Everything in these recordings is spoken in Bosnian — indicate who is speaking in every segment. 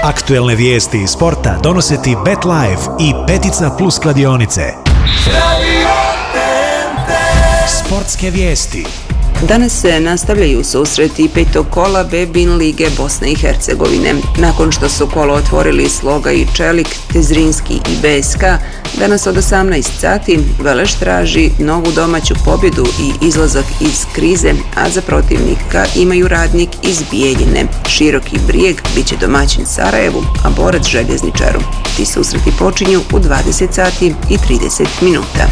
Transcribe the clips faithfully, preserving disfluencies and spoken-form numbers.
Speaker 1: Aktuelne vijesti iz sporta donose ti BetLife i Petica Plus kladionice. Sportske vijesti.
Speaker 2: Danas se nastavljaju susreti petog kola B-Bin lige Bosne i Hercegovine. Nakon što su kolo otvorili Sloga i Čelik, te Zrinski i B S K, danas od osamnaest sati Veleš traži novu domaću pobjedu i izlazak iz krize, a za protivnika imaju Radnik iz Bijeljine. Široki Brijeg bit će domaćin Sarajevu, a Borac Željezničaru. Ti susreti počinju u dvadeset sati i trideset minuta.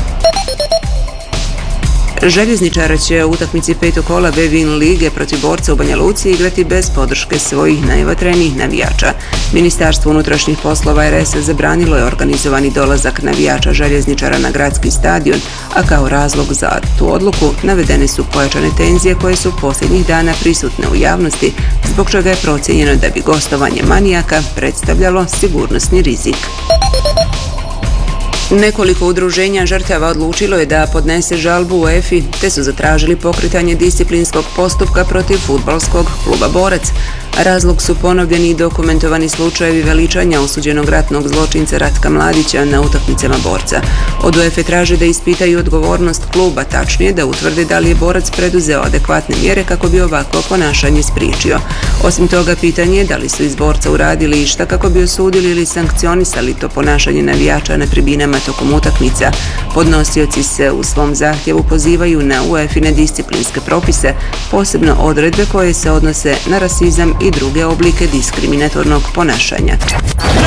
Speaker 2: Željezničara će u utakmici petog kola B-Bin lige protiv Borca u Banja Luci igrati bez podrške svojih najvatrenijih navijača. Ministarstvo unutrašnjih poslova R S zabranilo je organizovani dolazak navijača Željezničara na gradski stadion, a kao razlog za tu odluku navedene su pojačane tenzije koje su posljednjih dana prisutne u javnosti, zbog čega je procijenjeno da bi gostovanje manijaka predstavljalo sigurnosni rizik. Nekoliko udruženja žrtava odlučilo je da podnese žalbu UEFA-i, te su zatražili pokretanje disciplinskog postupka protiv fudbalskog kluba Borac. Razlog su ponovljeni i dokumentovani slučajevi veličanja osuđenog ratnog zločinca Ratka Mladića na utakmicama Borca. Od UEFA traže da ispitaju odgovornost kluba, tačnije da utvrde da li je Borac preduzeo adekvatne mjere kako bi ovakvo ponašanje spriječio. Osim toga, pitanje je da li su iz Borca uradili išta kako bi osudili ili sankcionisali to ponašanje navijača na tribinama tokom utakmica. Podnosioci se u svom zahtjevu pozivaju na UEFA-ine disciplinske propise, posebno odredbe koje se odnose na rasizam i druge oblike diskriminatornog ponašanja.